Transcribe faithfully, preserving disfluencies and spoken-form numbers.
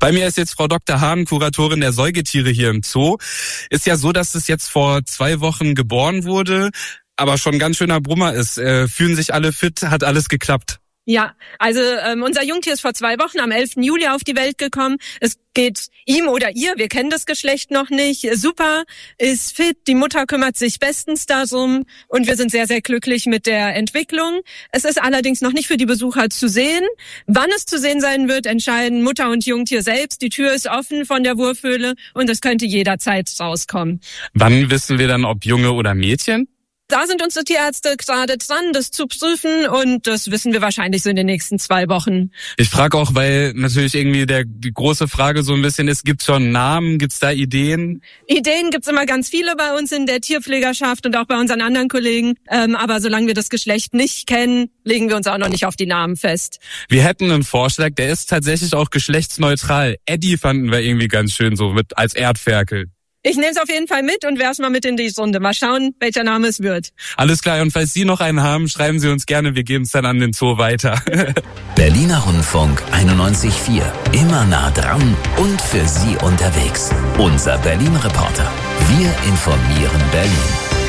Bei mir ist jetzt Frau Doktor Hahn, Kuratorin der Säugetiere hier im Zoo. Ist ja so, dass es jetzt vor zwei Wochen geboren wurde, aber schon ein ganz schöner Brummer ist. Äh, fühlen sich alle fit, hat alles geklappt? Ja, also ähm, unser Jungtier ist vor zwei Wochen am elften Juli auf die Welt gekommen. Es geht ihm oder ihr, wir kennen das Geschlecht noch nicht, super, ist fit, die Mutter kümmert sich bestens darum und wir sind sehr, sehr glücklich mit der Entwicklung. Es ist allerdings noch nicht für die Besucher zu sehen. Wann es zu sehen sein wird, entscheiden Mutter und Jungtier selbst. Die Tür ist offen von der Wurfhöhle und es könnte jederzeit rauskommen. Wann wissen wir dann, ob Junge oder Mädchen? Da sind unsere Tierärzte gerade dran, das zu prüfen und das wissen wir wahrscheinlich so in den nächsten zwei Wochen. Ich frage auch, weil natürlich irgendwie der die große Frage so ein bisschen ist, gibt's schon Namen, gibt's da Ideen? Ideen gibt's immer ganz viele bei uns in der Tierpflegerschaft und auch bei unseren anderen Kollegen, ähm, aber solange wir das Geschlecht nicht kennen, legen wir uns auch noch nicht auf die Namen fest. Wir hätten einen Vorschlag, der ist tatsächlich auch geschlechtsneutral. Eddie fanden wir irgendwie ganz schön so mit als Erdferkel. Ich nehme es auf jeden Fall mit und werf's mal mit in die Runde. Mal schauen, welcher Name es wird. Alles klar, und falls Sie noch einen haben, schreiben Sie uns gerne, wir geben es dann an den Zoo weiter. Berliner Rundfunk einundneunzig Komma vier. Immer nah dran und für Sie unterwegs. Unser Berlin-Reporter. Wir informieren Berlin.